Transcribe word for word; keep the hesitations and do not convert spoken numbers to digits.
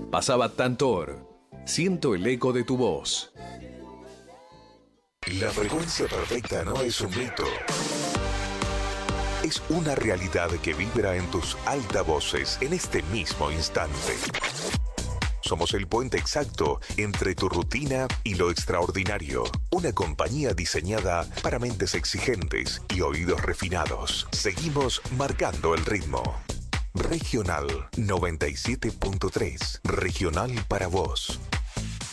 Pasaba Tantor. Siento el eco de tu voz. La frecuencia perfecta no es un mito. Es una realidad que vibra en tus altavoces en este mismo instante. Somos el puente exacto entre tu rutina y lo extraordinario. Una compañía diseñada para mentes exigentes y oídos refinados. Seguimos marcando el ritmo. Regional noventa y siete punto tres. Regional para vos.